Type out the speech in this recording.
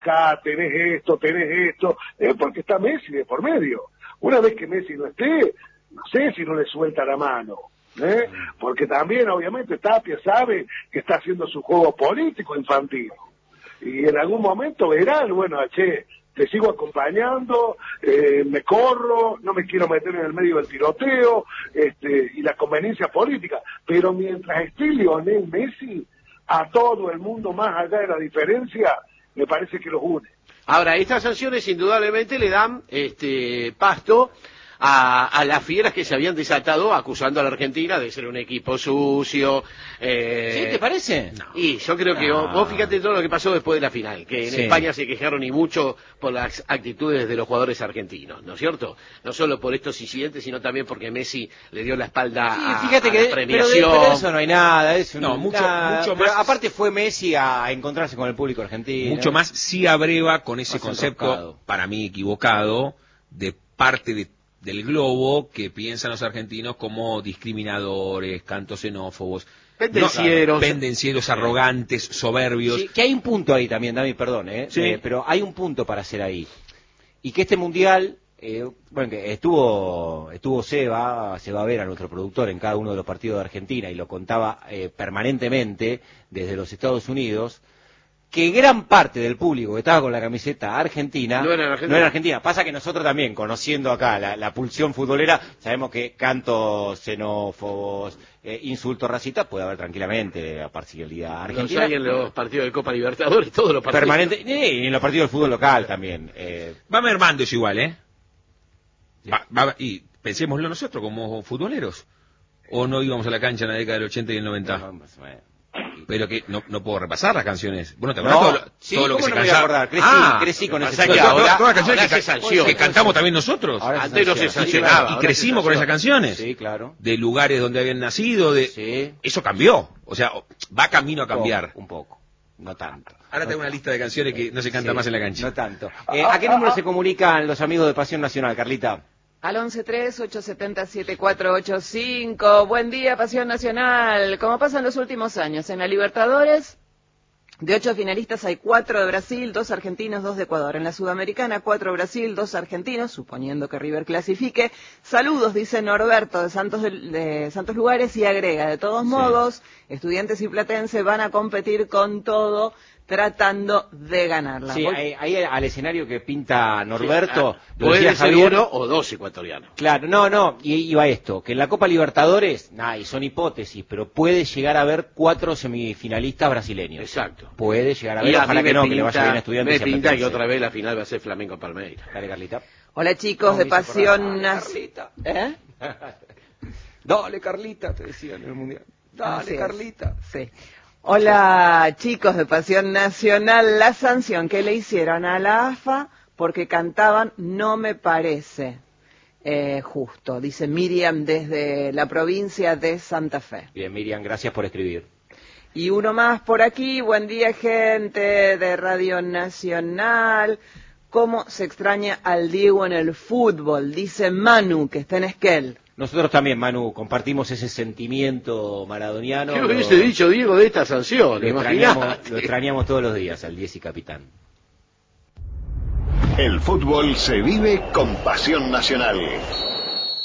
acá tenés esto, es porque está Messi de por medio. Una vez que Messi no esté, no sé si no le suelta la mano, porque también obviamente Tapia sabe que está haciendo su juego político infantil, y en algún momento verán, bueno, che, te sigo acompañando, me corro, no me quiero meter en el medio del tiroteo, y la conveniencia política, pero mientras esté Lionel Messi, a todo el mundo, más allá de la diferencia, me parece que los une. Ahora, estas sanciones indudablemente le dan pasto a las fieras que se habían desatado acusando a la Argentina de ser un equipo sucio. ¿Sí? ¿Te parece? No. Y yo creo que vos fíjate todo lo que pasó después de la final, que en España se quejaron y mucho por las actitudes de los jugadores argentinos, ¿no es cierto? No solo por estos incidentes, sino también porque Messi le dio la espalda a la premiación. Pero de eso no hay nada. Mucho más. Pero aparte fue Messi a encontrarse con el público argentino. Mucho más sí abreva con ese concepto, para mí equivocado, de parte del globo que piensan los argentinos como discriminadores, cantos xenófobos, pendencieros, arrogantes, soberbios. Sí, que hay un punto ahí también, Dami, perdón, pero hay un punto para hacer ahí. Y que este mundial, que estuvo Seba Vera, nuestro productor, en cada uno de los partidos de Argentina, y lo contaba permanentemente desde los Estados Unidos, que gran parte del público que estaba con la camiseta argentina no era argentina. Pasa que nosotros también, conociendo acá la pulsión futbolera, sabemos que cantos xenófobos, insultos racistas puede haber tranquilamente a parcialidad argentina. Los hay en los partidos de Copa Libertadores, todos los partidos. Permanente, y en los partidos del fútbol local también. Va mermando eso igual, y pensémoslo nosotros como futboleros. ¿O no íbamos a la cancha en la década del 80 y el 90? Pero que no puedo repasar las canciones. Bueno, ¿te acordás todo lo que se cantaba? Crecí con ese todas las canciones que cantamos también nosotros. Antes no se sancionaba. Y crecimos con esas canciones. Sí, claro. De lugares donde habían nacido, eso cambió. O sea, va camino a cambiar. Un poco. No tanto. Ahora tengo una lista de canciones que no se canta más en la cancha. No tanto. ¿A qué número se comunican los amigos de Pasión Nacional, Carlita? Al 11-3-870-7485. Buen día, Pasión Nacional. Como pasan los últimos años, en la Libertadores, de 8 finalistas hay 4 de Brasil, 2 argentinos, 2 de Ecuador. En la Sudamericana, 4 Brasil, 2 argentinos, suponiendo que River clasifique. Saludos, dice Norberto de Santos Lugares, y agrega, de todos modos, Estudiantes y Platense van a competir con todo, tratando de ganarla. Sí, ahí al escenario que pinta Norberto, puede ser uno o dos ecuatorianos. Claro, y iba esto, que en la Copa Libertadores, y son hipótesis, pero puede llegar a haber 4 semifinalistas brasileños. Exacto. Puede llegar a haber, ojalá que no, que le vaya bien a Estudiantes. Me pinta que otra vez la final va a ser Flamengo-Palmeiras. Dale, Carlita. Hola, chicos de Pasión Nacional. Dale, Carlita, te decían en el Mundial. Dale, Carlita. Sí. Hola, chicos de Pasión Nacional. La sanción que le hicieron a la AFA porque cantaban no me parece justo, dice Miriam desde la provincia de Santa Fe. Bien, Miriam, gracias por escribir. Y uno más por aquí. Buen día, gente de Radio Nacional. ¿Cómo se extraña al Diego en el fútbol? Dice Manu, que está en Esquel. Nosotros también, Manu, compartimos ese sentimiento maradoniano. ¿Qué hubiese dicho Diego de esta sanción? Lo extrañamos todos los días, al 10 y capitán. El fútbol se vive con Pasión Nacional.